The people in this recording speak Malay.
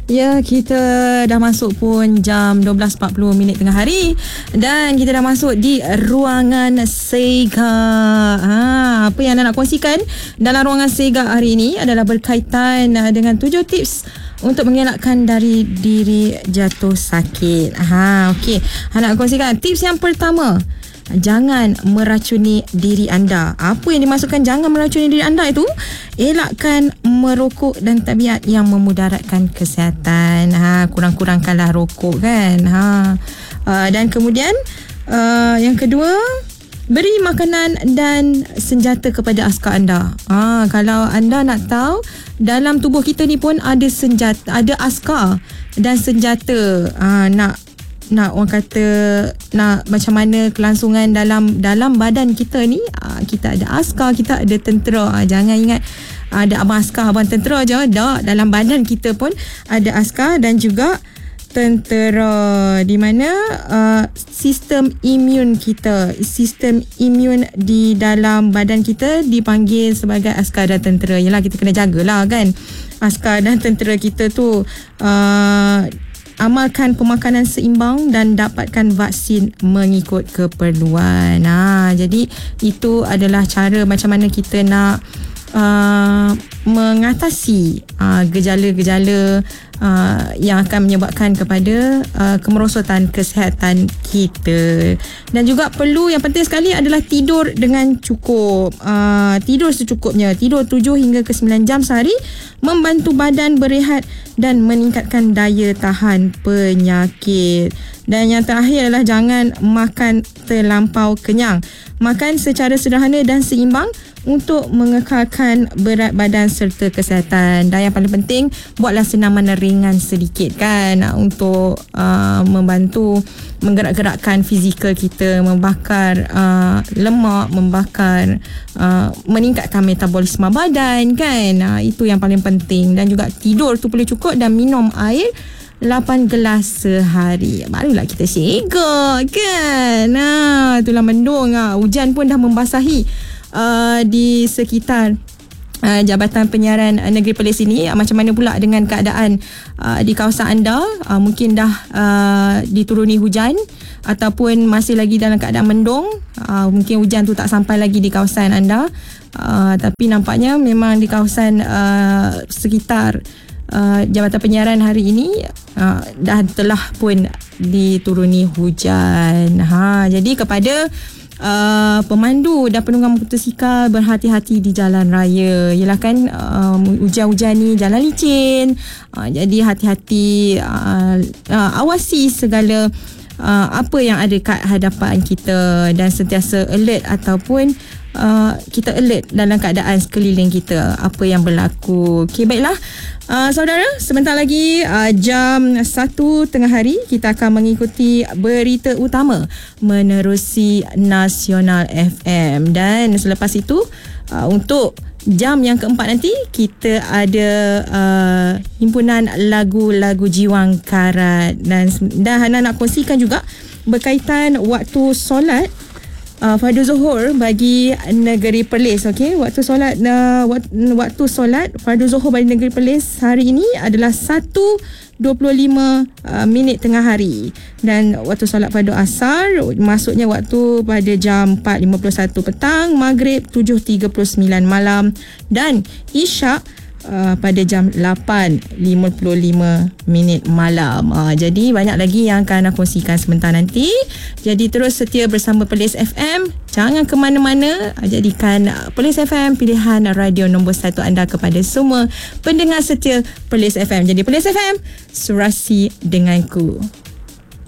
Ya, kita dah masuk pun jam 12.40 tengah hari dan kita dah masuk di ruangan Sega. Apa yang anda nak kongsikan dalam ruangan Sega hari ini adalah berkaitan dengan 7 tips untuk mengelakkan dari diri jatuh sakit. Okey. Nak kongsikan tips yang pertama. Jangan meracuni diri anda. Apa yang dimaksudkan jangan meracuni diri anda itu? Elakkan merokok dan tabiat yang memudaratkan kesihatan. Kurang-kurangkanlah rokok kan. Dan kemudian yang kedua, beri makanan dan senjata kepada askar anda. Kalau anda nak tahu, dalam tubuh kita ni pun ada senjata, ada askar dan senjata. Nak orang kata nak macam mana kelangsungan dalam badan kita ni, kita ada askar, kita ada tentera. Jangan ingat ada abang askar, abang tentera je. Tak, dalam badan kita pun ada askar dan juga tentera, di mana sistem imun kita, sistem imun di dalam badan kita dipanggil sebagai askar dan tentera. Yalah, kita kena jagalah kan askar dan tentera kita tu. Amalkan pemakanan seimbang dan dapatkan vaksin mengikut keperluan. Jadi itu adalah cara macam mana kita nak mengatasi gejala-gejala yang akan menyebabkan kepada kemerosotan kesihatan kita. Dan juga perlu, yang penting sekali adalah tidur dengan cukup. Tidur secukupnya. Tidur 7 hingga ke 9 jam sehari membantu badan berehat dan meningkatkan daya tahan penyakit. Dan yang terakhir adalah jangan makan terlampau kenyang. Makan secara sederhana dan seimbang untuk mengekalkan berat badan serta kesihatan. Dan yang paling penting, buatlah senaman ringan sedikit kan, untuk membantu menggerak-gerakkan fizikal kita, membakar lemak, meningkatkan metabolisme badan kan. Itu yang paling penting. Dan juga tidur tu perlu cukup dan minum air 8 gelas sehari. Barulah kita siga kan. Itulah mendung. Hujan pun dah membasahi di sekitar Jabatan Penyiaran Negeri Perlis ini. Macam mana pula dengan keadaan di kawasan anda? Mungkin dah dituruni hujan ataupun masih lagi dalam keadaan mendung. Mungkin hujan tu tak sampai lagi di kawasan anda, tapi nampaknya memang di kawasan sekitar Jabatan Penyiaran hari ini dah telah pun dituruni hujan. Jadi kepada pemandu dan penunggang motosikal, berhati-hati di jalan raya. Yalah kan, hujan-hujan ni jalan licin. Jadi hati-hati, awasi segala apa yang ada kat hadapan kita dan sentiasa alert ataupun kita alert dalam keadaan sekeliling kita, apa yang berlaku. Okey, baiklah saudara, sebentar lagi jam 1 tengah hari kita akan mengikuti berita utama menerusi Nasional FM. Dan selepas itu untuk jam yang keempat nanti kita ada himpunan lagu-lagu Jiwang Karat. Dan Hana nak kongsikan juga berkaitan waktu solat fardu zuhur bagi negeri Perlis. Okey, waktu solat fardu zuhur bagi negeri Perlis hari ini adalah 1:25 tengah hari. Dan waktu solat fardu asar masuknya waktu pada jam 4.51 petang, maghrib 7.39 malam dan isyak pada jam 8.55 malam. Jadi banyak lagi yang akan aku kongsikan sebentar nanti. Jadi terus setia bersama Perlis FM. Jangan ke mana-mana. Jadikan Perlis FM pilihan radio nombor 1 anda kepada semua pendengar setia Perlis FM. Jadi Perlis FM, surasi denganku.